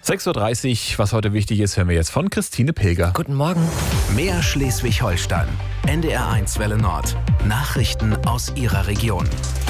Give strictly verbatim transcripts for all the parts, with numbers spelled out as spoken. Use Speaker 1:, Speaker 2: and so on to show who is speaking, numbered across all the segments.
Speaker 1: sechs Uhr dreißig, was heute wichtig ist, hören wir jetzt von Christine Pilger.
Speaker 2: Guten Morgen.
Speaker 3: Mehr Schleswig-Holstein. N D R eins Welle Nord. Nachrichten aus Ihrer Region.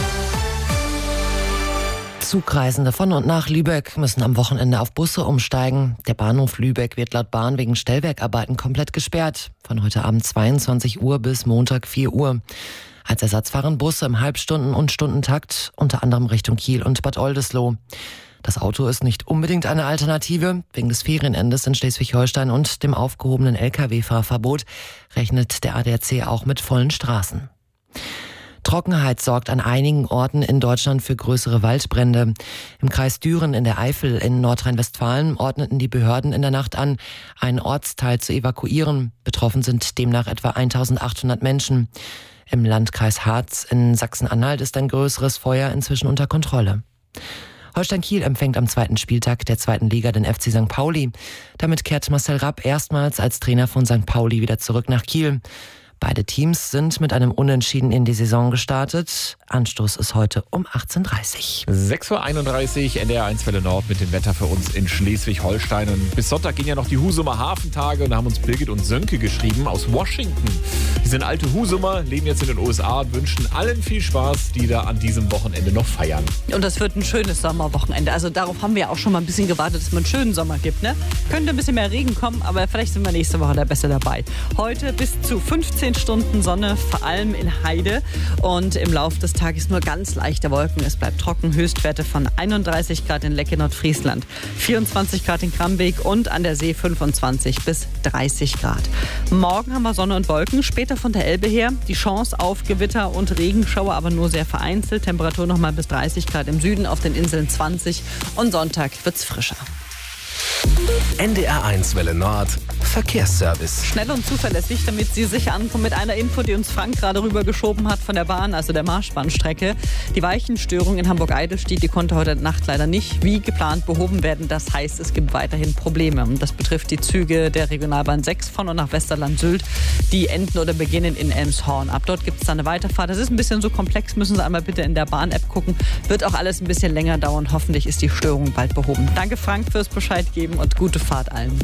Speaker 2: Zugreisende von und nach Lübeck müssen am Wochenende auf Busse umsteigen. Der Bahnhof Lübeck wird laut Bahn wegen Stellwerkarbeiten komplett gesperrt. Von heute Abend zweiundzwanzig Uhr bis Montag vier Uhr. Als Ersatz fahren Busse im Halbstunden- und Stundentakt, unter anderem Richtung Kiel und Bad Oldesloe. Das Auto ist nicht unbedingt eine Alternative. Wegen des Ferienendes in Schleswig-Holstein und dem aufgehobenen L K W-Fahrverbot rechnet der A D A C auch mit vollen Straßen. Trockenheit sorgt an einigen Orten in Deutschland für größere Waldbrände. Im Kreis Düren in der Eifel in Nordrhein-Westfalen ordneten die Behörden in der Nacht an, einen Ortsteil zu evakuieren. Betroffen sind demnach etwa eintausendachthundert Menschen. Im Landkreis Harz in Sachsen-Anhalt ist ein größeres Feuer inzwischen unter Kontrolle. Holstein Kiel empfängt am zweiten Spieltag der zweiten Liga den F C Sankt Pauli. Damit kehrt Marcel Rapp erstmals als Trainer von Sankt Pauli wieder zurück nach Kiel. Beide Teams sind mit einem Unentschieden in die Saison gestartet. Anstoß ist heute um achtzehn Uhr dreißig.
Speaker 1: sechs Uhr einunddreißig, N D R eins Welle Nord mit dem Wetter für uns in Schleswig-Holstein. Und bis Sonntag gehen ja noch die Husumer Hafentage und da haben uns Birgit und Sönke geschrieben aus Washington. Die sind alte Husumer, leben jetzt in den U S A und wünschen allen viel Spaß, die da an diesem Wochenende noch feiern.
Speaker 4: Und das wird ein schönes Sommerwochenende. Also darauf haben wir auch schon mal ein bisschen gewartet, dass es mal einen schönen Sommer gibt. Ne? Könnte ein bisschen mehr Regen kommen, aber vielleicht sind wir nächste Woche da besser dabei. Heute bis zu fünfzehn Stunden Sonne, vor allem in Heide. Und im Laufe des Tages nur ganz leichte Wolken. Es bleibt trocken. Höchstwerte von einunddreißig Grad in Lecke, Nordfriesland, vierundzwanzig Grad in Krambeek und an der See fünfundzwanzig bis dreißig Grad. Morgen haben wir Sonne und Wolken. Später von der Elbe her die Chance auf Gewitter und Regenschauer, aber nur sehr vereinzelt. Temperatur noch mal bis dreißig Grad im Süden, auf den Inseln zwanzig. Und Sonntag wird's frischer.
Speaker 3: N D R eins Welle Nord. Verkehrsservice.
Speaker 4: Schnell und zuverlässig, damit Sie sicher ankommen mit einer Info, die uns Frank gerade rübergeschoben hat von der Bahn, also der Marschbahnstrecke. Die Weichenstörung in Hamburg-Eidelstedt, die konnte heute Nacht leider nicht wie geplant behoben werden. Das heißt, es gibt weiterhin Probleme. Und das betrifft die Züge der Regionalbahn sechs von und nach Westerland-Sylt. Die enden oder beginnen in Elmshorn. Ab dort gibt es dann eine Weiterfahrt. Das ist ein bisschen so komplex, müssen Sie einmal bitte in der Bahn-App gucken. Wird auch alles ein bisschen länger dauern. Hoffentlich ist die Störung bald behoben. Danke Frank fürs Bescheid geben und gute Fahrt allen.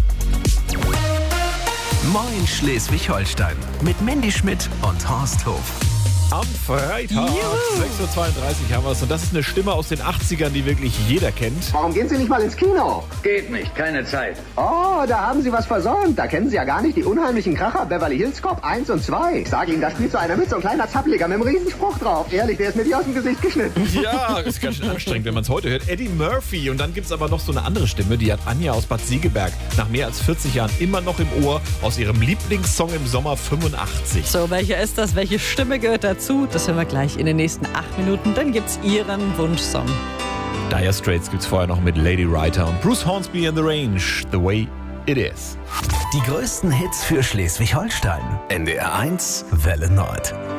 Speaker 3: Moin Schleswig-Holstein mit Mandy Schmidt und Horst Hof.
Speaker 1: Am Freitag, sechs Uhr zweiunddreißig haben wir es. Und das ist eine Stimme aus den achtzigern, die wirklich jeder kennt.
Speaker 5: Warum gehen Sie nicht mal ins Kino?
Speaker 6: Geht nicht, keine Zeit.
Speaker 5: Oh, da haben Sie was versäumt. Da kennen Sie ja gar nicht die unheimlichen Kracher Beverly Hills Cop eins und zwei. Ich sage Ihnen, da spielt so einer mit, so ein kleiner Zappeliger mit einem Riesenspruch drauf. Ehrlich, der ist mir wie aus dem Gesicht geschnitten.
Speaker 1: Ja, ist ganz schön anstrengend, wenn man es heute hört. Eddie Murphy. Und dann gibt es aber noch so eine andere Stimme, die hat Anja aus Bad Segeberg nach mehr als vierzig Jahren immer noch im Ohr aus ihrem Lieblingssong im Sommer fünfundachtzig.
Speaker 4: So, welcher ist das? Welche Stimme gehört dazu? Das hören wir gleich in den nächsten acht Minuten. Dann gibt's Ihren Wunschsong.
Speaker 1: Dire Straits gibt's vorher noch mit Lady Writer und Bruce Hornsby in the Range, The Way It Is.
Speaker 3: Die größten Hits für Schleswig-Holstein. N D R eins Welle Nord.